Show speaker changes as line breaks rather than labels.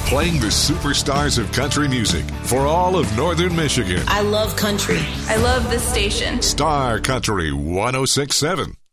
playing the superstars of country music for all of Northern Michigan.
I love country.
I love this station.
Star Country 106.7.